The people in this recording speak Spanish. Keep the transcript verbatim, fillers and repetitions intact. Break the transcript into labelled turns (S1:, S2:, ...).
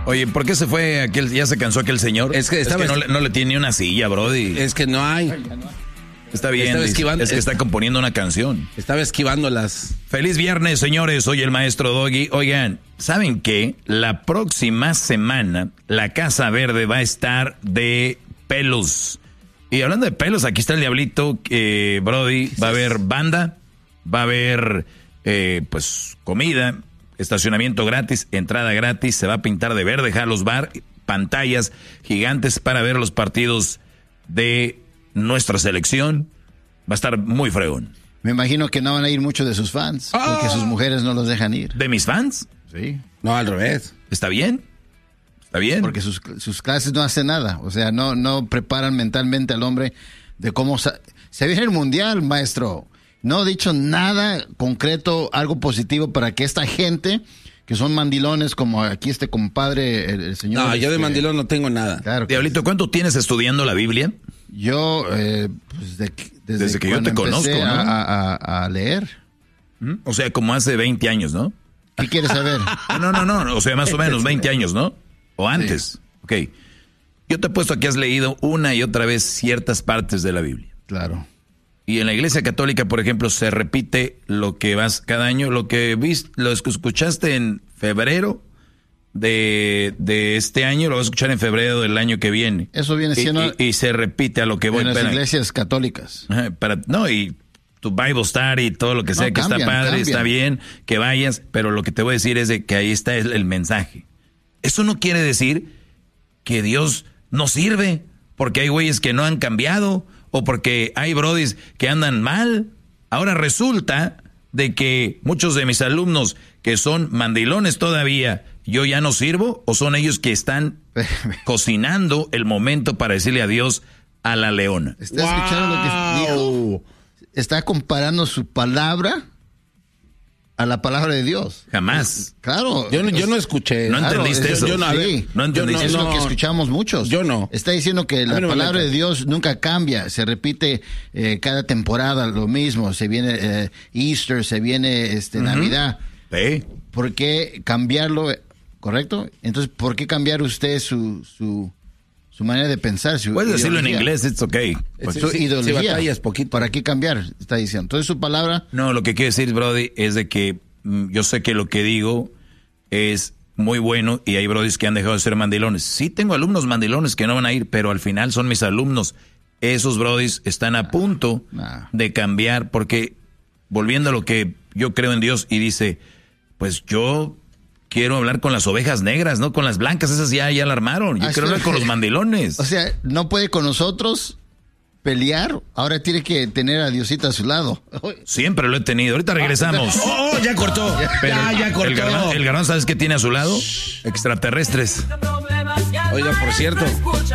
S1: Oye, ¿por qué se fue aquel, ya se cansó aquel señor?
S2: Es que, estaba
S1: es que no, le, no le tiene ni una silla, brody.
S2: Es que no hay.
S1: Está bien,
S2: estaba esquivando,
S1: es que está componiendo una canción.
S2: Estaba esquivando las...
S1: Feliz viernes, señores, soy el maestro Doggy. Oigan, ¿saben qué? La próxima semana la Casa Verde va a estar de pelos. Y hablando de pelos, aquí está el diablito, eh, Brody, va a haber banda, va a haber eh, pues comida, estacionamiento gratis, entrada gratis, se va a pintar de verde, Jalos Bar, pantallas gigantes para ver los partidos de nuestra selección. Va a estar muy fregón.
S3: Me imagino que no van a ir muchos de sus fans, oh. porque sus mujeres no los dejan ir.
S1: ¿De mis fans?
S3: Sí.
S2: No, al revés.
S1: ¿Está bien? ¿Está bien?
S3: Porque sus, sus clases no hacen nada. O sea, no, no preparan mentalmente al hombre de cómo... Sa- se viene el mundial, maestro. No he dicho nada concreto, algo positivo para que esta gente, que son mandilones, como aquí este compadre, el, el señor...
S2: No, yo de
S3: este,
S2: mandilón no tengo nada.
S3: Claro.
S1: Diablito, ¿cuánto tienes estudiando la Biblia?
S3: Yo, eh, pues de, desde,
S1: desde que yo te conozco, ¿no?
S3: a, a, a leer.
S1: ¿Mm? O sea, como hace veinte años, ¿no?
S3: ¿Qué quieres saber?
S1: No, no, no, o sea, más o menos veinte años, ¿no? O antes. Sí. Ok. Yo te he puesto que has leído una y otra vez ciertas partes de la Biblia.
S3: Claro.
S1: Y en la Iglesia Católica, por ejemplo, se repite lo que vas cada año, lo que viste, lo escuchaste en febrero de, de este año, lo vas a escuchar en febrero del año que viene.
S3: Eso viene siendo...
S1: Y, y, y se repite a lo que voy.
S3: En las
S1: para,
S3: iglesias católicas.
S1: Para, no, y tu Bible Study y todo lo que sea, no, que cambian, está padre, cambian. Está bien, que vayas, pero lo que te voy a decir es de que ahí está el, el mensaje. Eso no quiere decir que Dios no sirve, porque hay güeyes que no han cambiado, o porque hay brodis que andan mal. Ahora resulta de que muchos de mis alumnos que son mandilones todavía, yo ya no sirvo, o son ellos que están cocinando el momento para decirle adiós a la leona.
S3: ¿Está wow. escuchando lo que dijo? Está comparando su palabra a la palabra de Dios.
S1: Jamás.
S3: Claro.
S2: Yo no, yo no escuché.
S1: ¿No
S3: claro,
S1: entendiste
S3: eso?
S1: eso?
S3: Yo no, sí.
S1: no entendiste
S3: Es
S1: eso.
S3: lo que escuchamos muchos.
S2: Yo no.
S3: Está diciendo que la
S2: no
S3: palabra de Dios nunca cambia. Se repite eh, cada temporada lo mismo. Se viene eh, Easter, se viene este, uh-huh. Navidad.
S1: Sí.
S3: ¿Por qué cambiarlo? ¿Correcto? Entonces, ¿por qué cambiar usted su... su Su manera de pensar. Su
S1: Puedes
S3: ideología.
S1: decirlo en inglés, it's okay.
S3: Pues, su sí, ideología.
S2: Si poquito.
S3: ¿Para qué cambiar? Está diciendo. Entonces su palabra...
S1: No, lo que quiero decir, Brody, es de que mm, yo sé que lo que digo es muy bueno y hay brodis que han dejado de ser mandilones. Sí tengo alumnos mandilones que no van a ir, pero al final son mis alumnos. Esos brodis están a punto nah. de cambiar porque, volviendo a lo que yo creo en Dios y dice, pues yo... quiero hablar con las ovejas negras, no con las blancas, esas ya, ya la armaron. Yo ah, quiero hablar con los mandilones.
S3: O sea, no puede con nosotros pelear, ahora tiene que tener a Diosito a su lado.
S1: Siempre lo he tenido, ahorita regresamos.
S2: ¡Oh, oh ya cortó!
S1: Pero
S2: ya, ya cortó.
S1: El garbanzo, el garbanzo, ¿sabes qué tiene a su lado? Shh. Extraterrestres.
S2: Oiga, por cierto...